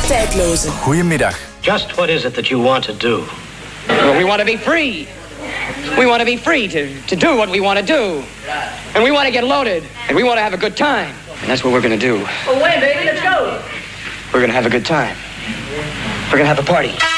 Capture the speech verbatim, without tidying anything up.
Tijdloze. Goedemiddag. Just what is it that you want to do? Well, we want to be free. We want to be free to, to do what we want to do. And we want to get loaded. And we want to have a good time. And that's what we're going to do. Oh, wait, baby, let's go. We're going to have a good time. We're going to have a party.